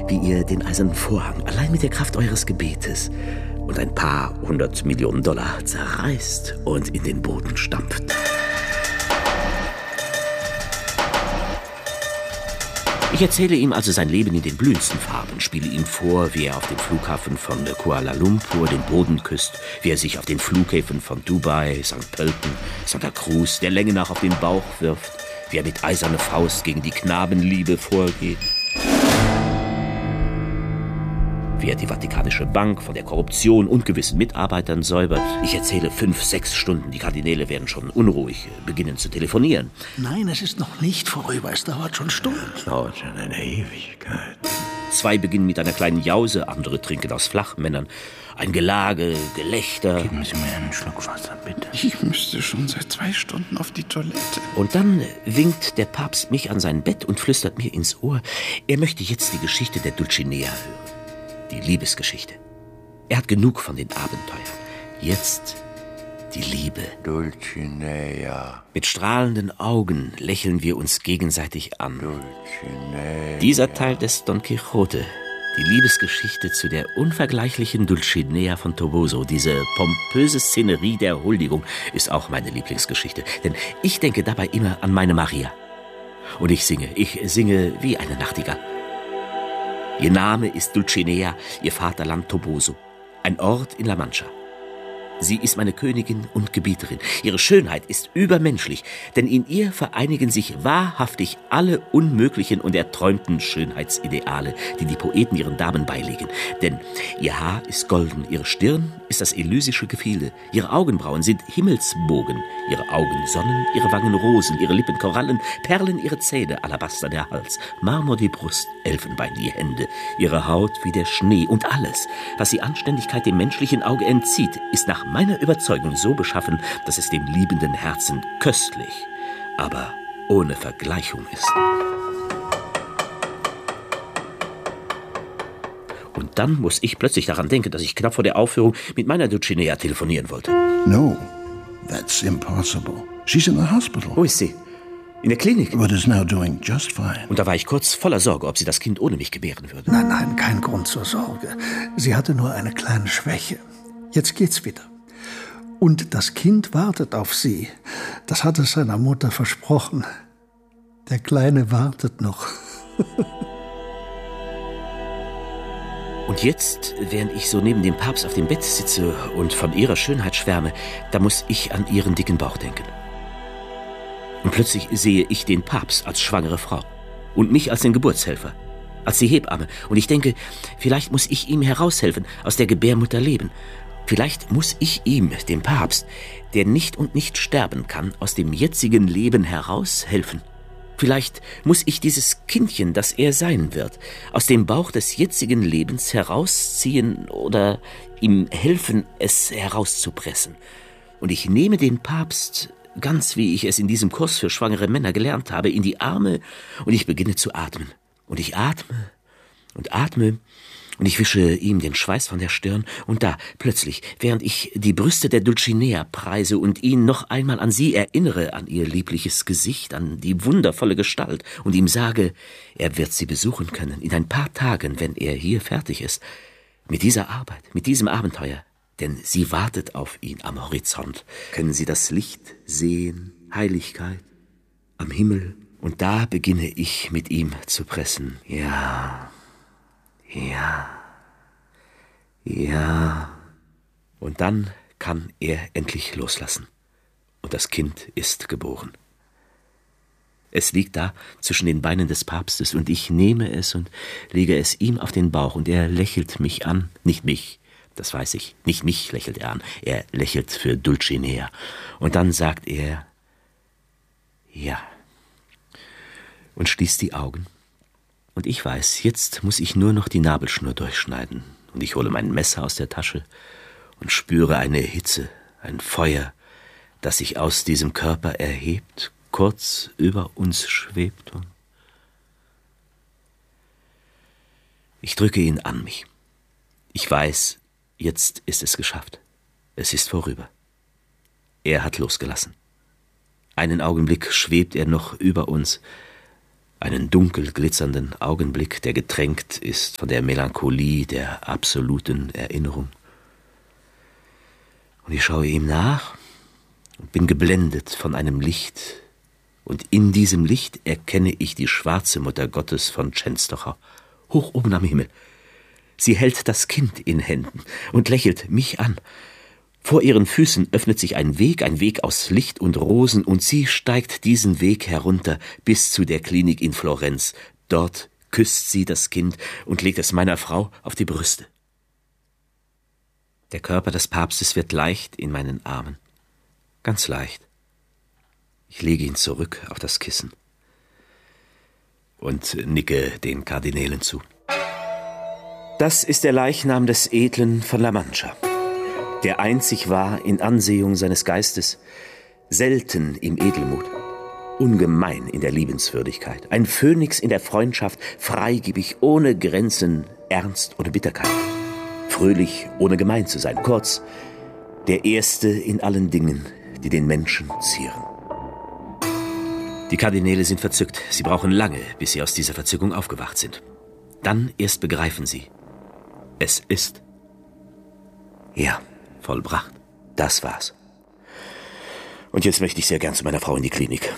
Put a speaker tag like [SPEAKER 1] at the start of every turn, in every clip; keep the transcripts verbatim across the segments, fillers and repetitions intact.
[SPEAKER 1] wie ihr den eisernen Vorhang allein mit der Kraft eures Gebetes und ein paar hundert Millionen Dollar zerreißt und in den Boden stampft. Ich erzähle ihm also sein Leben in den blühendsten Farben, spiele ihm vor, wie er auf dem Flughafen von Kuala Lumpur den Boden küsst, wie er sich auf den Flughäfen von Dubai, Sankt Pölten, Santa Cruz der Länge nach auf den Bauch wirft, wie er mit eiserner Faust gegen die Knabenliebe vorgeht, wie er die Vatikanische Bank von der Korruption und gewissen Mitarbeitern säubert. Ich erzähle fünf, sechs Stunden, die Kardinäle werden schon unruhig, beginnen zu telefonieren.
[SPEAKER 2] Nein, es ist noch nicht vorüber, es dauert schon Stunden.
[SPEAKER 3] Es dauert schon eine Ewigkeit.
[SPEAKER 1] Zwei beginnen mit einer kleinen Jause, andere trinken aus Flachmännern. Ein Gelage, Gelächter.
[SPEAKER 3] Geben Sie mir einen Schluck Wasser, bitte.
[SPEAKER 2] Ich müsste schon seit zwei Stunden auf die Toilette.
[SPEAKER 1] Und dann winkt der Papst mich an sein Bett und flüstert mir ins Ohr, er möchte jetzt die Geschichte der Dulcinea hören. Die Liebesgeschichte. Er hat genug von den Abenteuern. Jetzt die Liebe.
[SPEAKER 3] Dulcinea.
[SPEAKER 1] Mit strahlenden Augen lächeln wir uns gegenseitig an.
[SPEAKER 3] Dulcinea.
[SPEAKER 1] Dieser Teil des Don Quixote, die Liebesgeschichte zu der unvergleichlichen Dulcinea von Toboso, diese pompöse Szenerie der Huldigung, ist auch meine Lieblingsgeschichte. Denn ich denke dabei immer an meine Maria. Und ich singe, ich singe wie eine Nachtigall. Ihr Name ist Dulcinea, ihr Vaterland Toboso, ein Ort in La Mancha. Sie ist meine Königin und Gebieterin. Ihre Schönheit ist übermenschlich, denn in ihr vereinigen sich wahrhaftig alle unmöglichen und erträumten Schönheitsideale, die die Poeten ihren Damen beilegen. Denn ihr Haar ist golden, ihre Stirn ist das elysische Gefilde, ihre Augenbrauen sind Himmelsbogen, ihre Augen Sonnen, ihre Wangen Rosen, ihre Lippen Korallen, Perlen ihre Zähne, Alabaster der Hals, Marmor die Brust, Elfenbein die Hände, ihre Haut wie der Schnee und alles, was die Anständigkeit dem menschlichen Auge entzieht, ist nach meiner Überzeugung so beschaffen, dass es dem liebenden Herzen köstlich, aber ohne Vergleichung ist. Und dann muss ich plötzlich daran denken, dass ich knapp vor der Aufführung mit meiner Dulcinea telefonieren wollte.
[SPEAKER 2] No, that's impossible. She's in the hospital.
[SPEAKER 1] Wo ist sie? In der Klinik?
[SPEAKER 2] But is now doing just fine.
[SPEAKER 1] Und da war ich kurz voller Sorge, ob sie das Kind ohne mich gebären würde.
[SPEAKER 4] Nein, nein, kein Grund zur Sorge. Sie hatte nur eine kleine Schwäche. Jetzt geht's wieder. Und das Kind wartet auf sie. Das hat es seiner Mutter versprochen. Der Kleine wartet noch.
[SPEAKER 1] Und jetzt, während ich so neben dem Papst auf dem Bett sitze und von ihrer Schönheit schwärme, da muss ich an ihren dicken Bauch denken. Und plötzlich sehe ich den Papst als schwangere Frau und mich als den Geburtshelfer, als die Hebamme. Und ich denke, vielleicht muss ich ihm heraushelfen, aus der Gebärmutter leben. Vielleicht muss ich ihm, dem Papst, der nicht und nicht sterben kann, aus dem jetzigen Leben heraushelfen. Vielleicht muss ich dieses Kindchen, das er sein wird, aus dem Bauch des jetzigen Lebens herausziehen oder ihm helfen, es herauszupressen. Und ich nehme den Papst, ganz wie ich es in diesem Kurs für schwangere Männer gelernt habe, in die Arme und ich beginne zu atmen. Und ich atme und atme. Und ich wische ihm den Schweiß von der Stirn. Und da, plötzlich, während ich die Brüste der Dulcinea preise und ihn noch einmal an sie erinnere, an ihr liebliches Gesicht, an die wundervolle Gestalt, und ihm sage, er wird sie besuchen können, in ein paar Tagen, wenn er hier fertig ist, mit dieser Arbeit, mit diesem Abenteuer. Denn sie wartet auf ihn am Horizont. Können Sie das Licht sehen, Heiligkeit, am Himmel? Und da beginne ich mit ihm zu pressen. Ja... Ja, ja. Und dann kann er endlich loslassen. Und das Kind ist geboren. Es liegt da zwischen den Beinen des Papstes und ich nehme es und lege es ihm auf den Bauch und er lächelt mich an. Nicht mich, das weiß ich. Nicht mich lächelt er an. Er lächelt für Dulcinea. Und dann sagt er, ja. Und schließt die Augen. Und ich weiß, jetzt muss ich nur noch die Nabelschnur durchschneiden. Und ich hole mein Messer aus der Tasche und spüre eine Hitze, ein Feuer, das sich aus diesem Körper erhebt, kurz über uns schwebt. Und ich drücke ihn an mich. Ich weiß, jetzt ist es geschafft. Es ist vorüber. Er hat losgelassen. Einen Augenblick schwebt er noch über uns. Einen dunkel glitzernden Augenblick, der getränkt ist von der Melancholie der absoluten Erinnerung. Und ich schaue ihm nach und bin geblendet von einem Licht. Und in diesem Licht erkenne ich die schwarze Mutter Gottes von Częstochow, hoch oben am Himmel. Sie hält das Kind in Händen und lächelt mich an. Vor ihren Füßen öffnet sich ein Weg, ein Weg aus Licht und Rosen, und sie steigt diesen Weg herunter bis zu der Klinik in Florenz. Dort küsst sie das Kind und legt es meiner Frau auf die Brüste. Der Körper des Papstes wird leicht in meinen Armen, ganz leicht. Ich lege ihn zurück auf das Kissen und nicke den Kardinälen zu. Das ist der Leichnam des Edlen von La Mancha, der einzig war in Ansehung seines Geistes, selten im Edelmut, ungemein in der Liebenswürdigkeit, ein Phönix in der Freundschaft, freigebig, ohne Grenzen, ernst ohne Bitterkeit, fröhlich, ohne gemein zu sein, kurz, der Erste in allen Dingen, die den Menschen zieren. Die Kardinäle sind verzückt. Sie brauchen lange, bis sie aus dieser Verzückung aufgewacht sind. Dann erst begreifen sie, es ist, ja, vollbracht. Das war's. Und jetzt möchte ich sehr gern zu meiner Frau in die Klinik.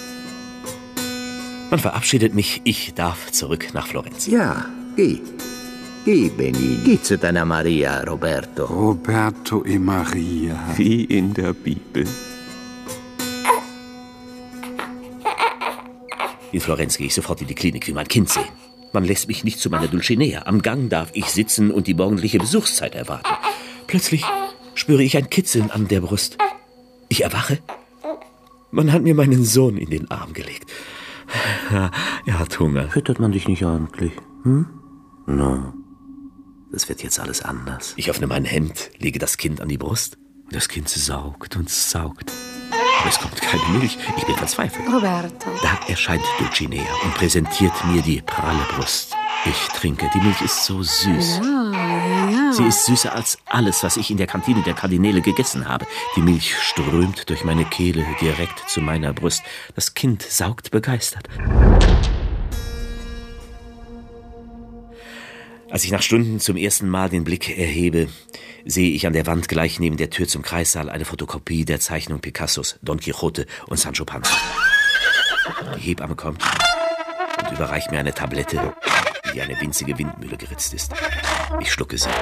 [SPEAKER 1] Man verabschiedet mich, ich darf zurück nach Florenz.
[SPEAKER 3] Ja, geh. Geh, Benini. Geh zu deiner Maria, Roberto.
[SPEAKER 5] Roberto e Maria.
[SPEAKER 6] Wie in der Bibel.
[SPEAKER 1] In Florenz gehe ich sofort in die Klinik, will mein Kind sehen. Man lässt mich nicht zu meiner Dulcinea. Am Gang darf ich sitzen und die morgendliche Besuchszeit erwarten. Plötzlich spüre ich ein Kitzeln an der Brust. Ich erwache. Man hat mir meinen Sohn in den Arm gelegt. Er hat Hunger.
[SPEAKER 3] Füttert man dich nicht ordentlich? Hm? No.
[SPEAKER 1] Das wird jetzt alles anders. Ich öffne mein Hemd, lege das Kind an die Brust. Und das Kind saugt und saugt. Aber es kommt keine Milch. Ich bin verzweifelt.
[SPEAKER 7] Roberto.
[SPEAKER 1] Da erscheint Dulcinea und präsentiert mir die pralle Brust. Ich trinke. Die Milch ist so süß.
[SPEAKER 7] Ja, ja.
[SPEAKER 1] Sie ist süßer als alles, was ich in der Kantine der Kardinäle gegessen habe. Die Milch strömt durch meine Kehle direkt zu meiner Brust. Das Kind saugt begeistert. Als ich nach Stunden zum ersten Mal den Blick erhebe, sehe ich an der Wand gleich neben der Tür zum Kreissaal eine Fotokopie der Zeichnung Picassos, Don Quixote und Sancho Panza. Die Hebamme kommt und überreicht mir eine Tablette, in die eine winzige Windmühle geritzt ist. Ich schlucke sie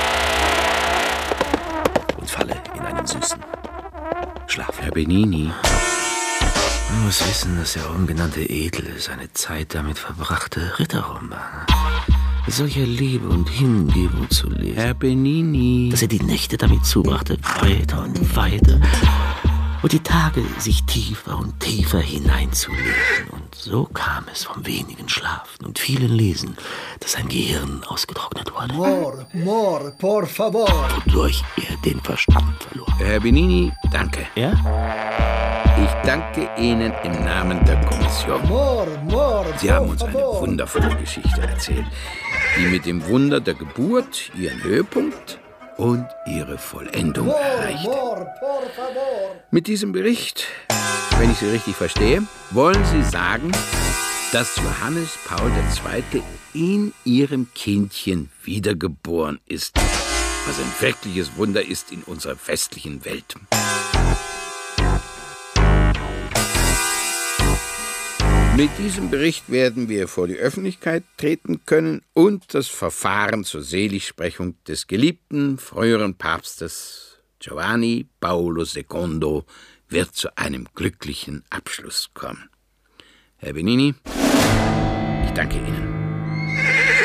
[SPEAKER 1] und falle in einen süßen Schlaf.
[SPEAKER 3] Herr Benini.
[SPEAKER 1] Man muss wissen, dass der ungenannte Edle seine Zeit damit verbrachte, Ritterromane, solcher Liebe und Hingebung zu lesen.
[SPEAKER 3] Herr Benini.
[SPEAKER 1] Dass er die Nächte damit zubrachte, weiter und weiter. Und die Tage sich tiefer und tiefer hineinzulegen. Und so kam es vom wenigen Schlafen und vielen Lesen, dass sein Gehirn ausgetrocknet wurde.
[SPEAKER 4] More, more, por favor.
[SPEAKER 1] Wodurch er den Verstand verlor.
[SPEAKER 3] Herr Benini, danke.
[SPEAKER 1] Ja?
[SPEAKER 3] Ich danke Ihnen im Namen der Kommission.
[SPEAKER 4] More, more,
[SPEAKER 3] Sie haben uns eine wundervolle Geschichte erzählt, die mit dem Wunder der Geburt ihren Höhepunkt und ihre Vollendung erreicht. Mit diesem Bericht, wenn ich Sie richtig verstehe, wollen Sie sagen, dass Johannes Paul der Zweite in Ihrem Kindchen wiedergeboren ist, was ein wirkliches Wunder ist in unserer westlichen Welt. Mit diesem Bericht werden wir vor die Öffentlichkeit treten können und das Verfahren zur Seligsprechung des geliebten früheren Papstes Giovanni Paolo der Zweite wird zu einem glücklichen Abschluss kommen. Herr Benini, ich danke Ihnen.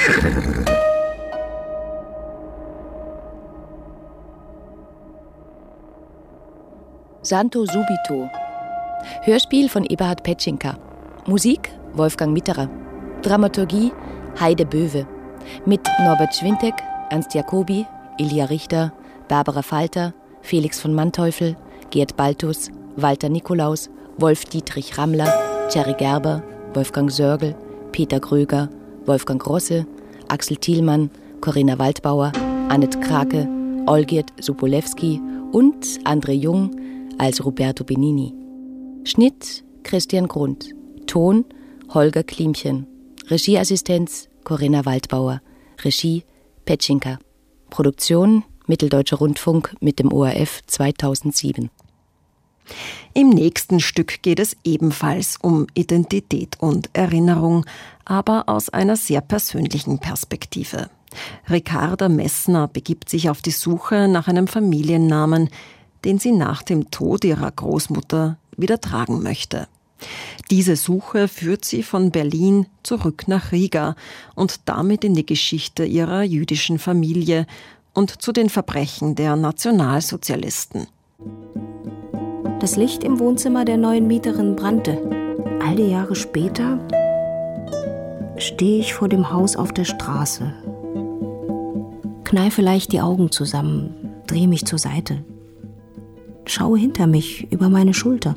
[SPEAKER 8] Santo Subito. Hörspiel von Eberhard Petschinka. Musik Wolfgang Mitterer. Dramaturgie Heide Böwe. Mit Norbert Schwintek, Ernst Jacobi, Ilja Richter, Barbara Falter, Felix von Manteuffel, Gerd Baltus, Walter Nikolaus, Wolf-Dietrich Rammler, Thierry Gerber, Wolfgang Sörgel, Peter Gröger, Wolfgang Grosse, Axel Thielmann, Corinna Waldbauer, Annette Krake, Olgierd Supolewski und André Jung als Roberto Benini. Schnitt Christian Grund. Ton Holger Klimchen. Regieassistenz Corinna Waldbauer. Regie Petschinka. Produktion Mitteldeutscher Rundfunk mit dem O R F zweitausendsieben.
[SPEAKER 7] Im nächsten Stück geht es ebenfalls um Identität und Erinnerung, aber aus einer sehr persönlichen Perspektive. Ricarda Messner begibt sich auf die Suche nach einem Familiennamen, den sie nach dem Tod ihrer Großmutter wieder tragen möchte. Diese Suche führt sie von Berlin zurück nach Riga und damit in die Geschichte ihrer jüdischen Familie und zu den Verbrechen der Nationalsozialisten.
[SPEAKER 9] Das Licht im Wohnzimmer der neuen Mieterin brannte. All die Jahre später stehe ich vor dem Haus auf der Straße. Kneife leicht die Augen zusammen, drehe mich zur Seite. Schaue hinter mich, über meine Schulter.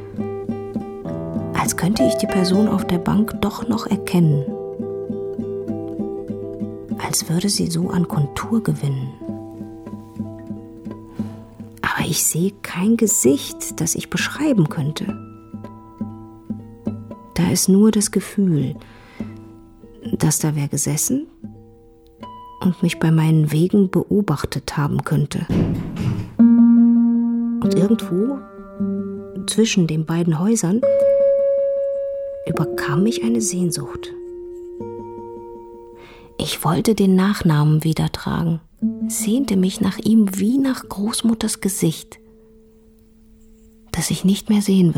[SPEAKER 9] Als könnte ich die Person auf der Bank doch noch erkennen. Als würde sie so an Kontur gewinnen. Aber ich sehe kein Gesicht, das ich beschreiben könnte. Da ist nur das Gefühl, dass da wer gesessen und mich bei meinen Wegen beobachtet haben könnte. Und irgendwo zwischen den beiden Häusern überkam mich eine Sehnsucht. Ich wollte den Nachnamen wieder tragen, sehnte mich nach ihm wie nach Großmutters Gesicht, das ich nicht mehr sehen würde.